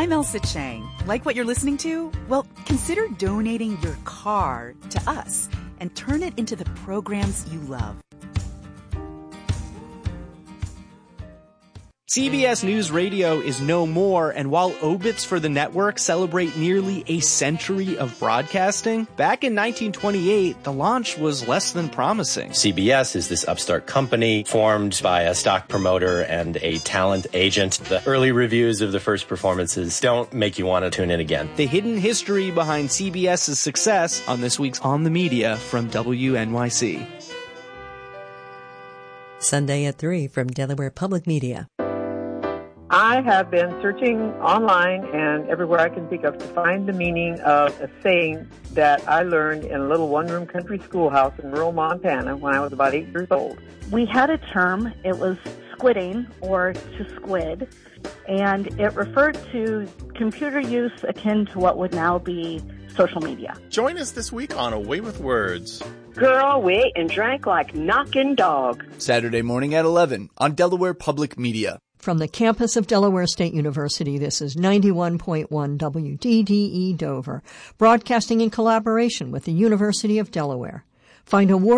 I'm Elsa Chang. Like what you're listening to? Well, consider donating your car to us and turn it into the programs you love. CBS News Radio is no more, and while obits for the network celebrate nearly a century of broadcasting, back in 1928, the launch was less than promising. CBS is this upstart company formed by a stock promoter and a talent agent. The early reviews of the first performances don't make you want to tune in again. The hidden history behind CBS's success on this week's On the Media from WNYC. Sunday at 3 from Delaware Public Media. I have been searching online and everywhere I can think of to find the meaning of a saying that I learned in a little one-room country schoolhouse in rural Montana when I was about 8 years old. We had a term, it was squidding or to squid, and it referred to computer use akin to what would now be social media. Join us this week on Away with Words. Girl, we ate and drank like knocking dog. Saturday morning at 11 on Delaware Public Media. From the campus of Delaware State University, this is 91.1 WDDE Dover, broadcasting in collaboration with the University of Delaware. Find award